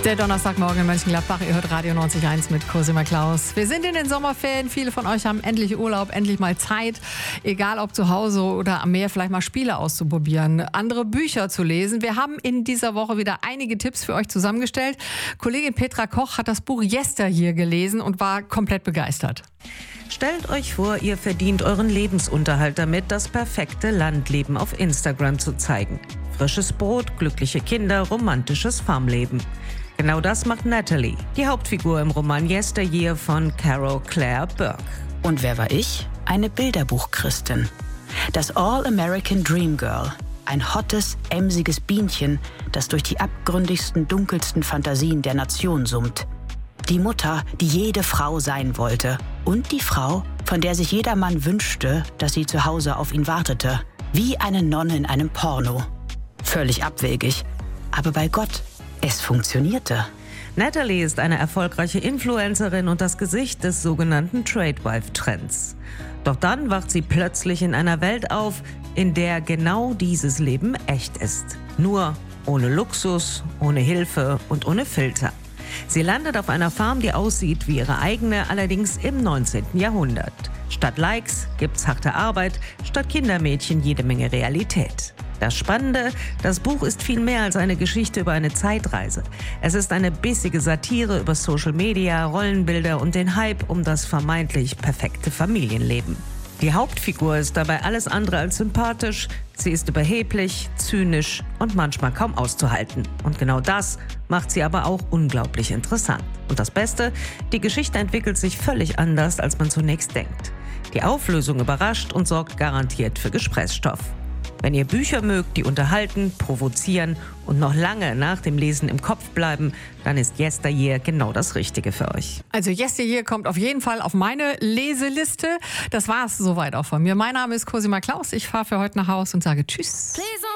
Der Donnerstagmorgen in Mönchengladbach. Ihr hört Radio 90.1 mit Cosima Klaus. Wir sind in den Sommerferien. Viele von euch haben endlich Urlaub, endlich mal Zeit. Egal ob zu Hause oder am Meer, vielleicht mal Spiele auszuprobieren, andere Bücher zu lesen. Wir haben in dieser Woche wieder einige Tipps für euch zusammengestellt. Kollegin Petra Koch hat das Buch Yesteryear gelesen und war komplett begeistert. Stellt euch vor, ihr verdient euren Lebensunterhalt damit, das perfekte Landleben auf Instagram zu zeigen. Frisches Brot, glückliche Kinder, romantisches Farmleben. Genau das macht Natalie, die Hauptfigur im Roman Yesteryear von Carol Claire Burke. Und wer war ich? Eine Bilderbuchchristin. Das All-American Dream Girl. Ein hottes, emsiges Bienchen, das durch die abgründigsten, dunkelsten Fantasien der Nation summt. Die Mutter, die jede Frau sein wollte. Und die Frau, von der sich jeder Mann wünschte, dass sie zu Hause auf ihn wartete. Wie eine Nonne in einem Porno. Völlig abwegig. Aber bei Gott, es funktionierte. Natalie ist eine erfolgreiche Influencerin und das Gesicht des sogenannten Tradewife-Trends. Doch dann wacht sie plötzlich in einer Welt auf, in der genau dieses Leben echt ist. Nur ohne Luxus, ohne Hilfe und ohne Filter. Sie landet auf einer Farm, die aussieht wie ihre eigene, allerdings im 19. Jahrhundert. Statt Likes gibt's harte Arbeit, statt Kindermädchen jede Menge Realität. Das Spannende, das Buch ist viel mehr als eine Geschichte über eine Zeitreise. Es ist eine bissige Satire über Social Media, Rollenbilder und den Hype um das vermeintlich perfekte Familienleben. Die Hauptfigur ist dabei alles andere als sympathisch. Sie ist überheblich, zynisch und manchmal kaum auszuhalten. Und genau das macht sie aber auch unglaublich interessant. Und das Beste, die Geschichte entwickelt sich völlig anders, als man zunächst denkt. Die Auflösung überrascht und sorgt garantiert für Gesprächsstoff. Wenn ihr Bücher mögt, die unterhalten, provozieren und noch lange nach dem Lesen im Kopf bleiben, dann ist Yesteryear genau das Richtige für euch. Also Yesteryear kommt auf jeden Fall auf meine Leseliste. Das war's soweit auch von mir. Mein Name ist Cosima Klaus. Ich fahre für heute nach Hause und sage Tschüss.